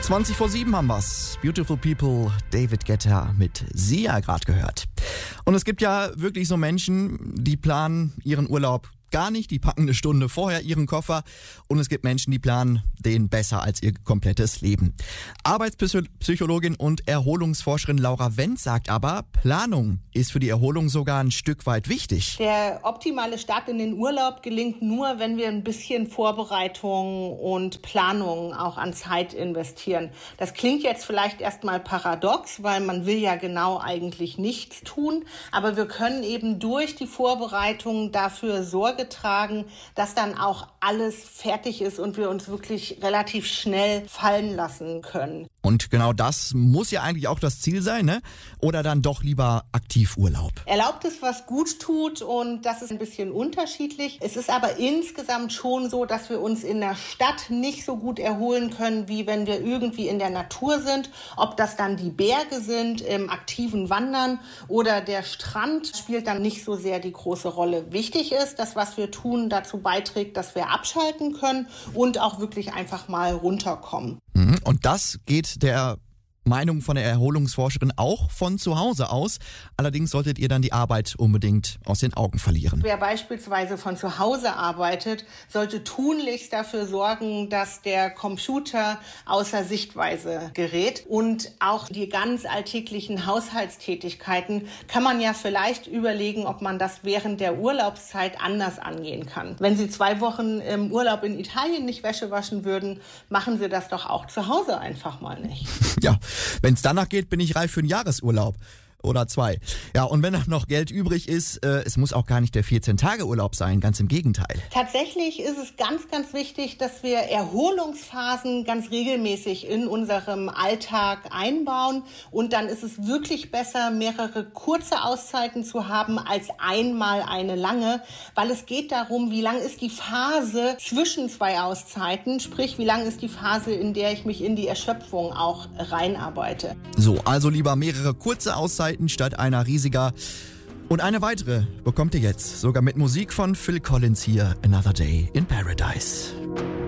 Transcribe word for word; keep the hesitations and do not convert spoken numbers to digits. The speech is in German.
zwanzig vor sieben haben wir's. Beautiful People, David Guetta mit Sia gerade gehört. Und es gibt ja wirklich so Menschen, die planen ihren Urlaub gar nicht, die packen eine Stunde vorher ihren Koffer, und es gibt Menschen, die planen den besser als ihr komplettes Leben. Arbeitspsychologin und Erholungsforscherin Laura Wendt sagt aber, Planung ist für die Erholung sogar ein Stück weit wichtig. Der optimale Start in den Urlaub gelingt nur, wenn wir ein bisschen Vorbereitung und Planung auch an Zeit investieren. Das klingt jetzt vielleicht erstmal paradox, weil man will ja genau eigentlich nichts tun, aber wir können eben durch die Vorbereitung dafür Sorge tragen, dass dann auch alles fertig ist und wir uns wirklich relativ schnell fallen lassen können. Und genau das muss ja eigentlich auch das Ziel sein, ne? Oder dann doch lieber Aktivurlaub? Erlaubt es, was gut tut, und das ist ein bisschen unterschiedlich. Es ist aber insgesamt schon so, dass wir uns in der Stadt nicht so gut erholen können, wie wenn wir irgendwie in der Natur sind. Ob das dann die Berge sind, im aktiven Wandern oder der Strand, spielt dann nicht so sehr die große Rolle. Wichtig ist, dass was wir tun dazu beiträgt, dass wir abschalten können und auch wirklich einfach mal runterkommen. Und das geht der Meinung von der Erholungsforscherin auch von zu Hause aus. Allerdings solltet ihr dann die Arbeit unbedingt aus den Augen verlieren. Wer beispielsweise von zu Hause arbeitet, sollte tunlichst dafür sorgen, dass der Computer außer Sichtweise gerät. Und auch die ganz alltäglichen Haushaltstätigkeiten kann man ja vielleicht überlegen, ob man das während der Urlaubszeit anders angehen kann. Wenn Sie zwei Wochen im Urlaub in Italien nicht Wäsche waschen würden, machen Sie das doch auch zu Hause einfach mal nicht. Ja. Wenn es danach geht, bin ich reif für einen Jahresurlaub. Oder zwei. Ja, und wenn dann noch Geld übrig ist, äh, es muss auch gar nicht der vierzehn-Tage-Urlaub sein, ganz im Gegenteil. Tatsächlich ist es ganz, ganz wichtig, dass wir Erholungsphasen ganz regelmäßig in unserem Alltag einbauen. Und dann ist es wirklich besser, mehrere kurze Auszeiten zu haben, als einmal eine lange. Weil es geht darum, wie lang ist die Phase zwischen zwei Auszeiten, sprich, wie lang ist die Phase, in der ich mich in die Erschöpfung auch reinarbeite. So, also lieber mehrere kurze Auszeiten statt einer riesiger. Und eine weitere bekommt ihr jetzt, sogar mit Musik von Phil Collins hier, Another Day in Paradise.